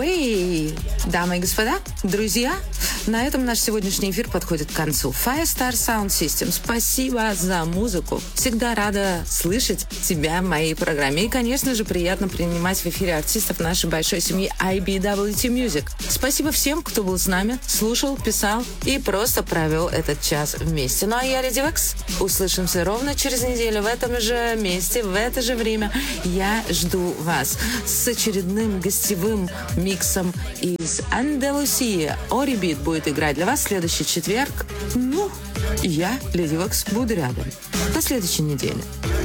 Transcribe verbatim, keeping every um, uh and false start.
Away. Дамы и господа, друзья, на этом наш сегодняшний эфир подходит к концу. Firestar Sound System, спасибо за музыку. Всегда рада слышать тебя в моей программе. И, конечно же, приятно принимать в эфире артистов нашей большой семьи ай би дабл ю ти Music. Спасибо всем, кто был с нами, слушал, писал и просто провел этот час вместе. Ну а я, Леди Векс, услышимся ровно через неделю в этом же месте, в это же время. Я жду вас с очередным гостевым миксом из Андалусии. Орибит будет играть для вас в следующий четверг. Ну, я, Леди Векс, буду рядом. До следующей недели.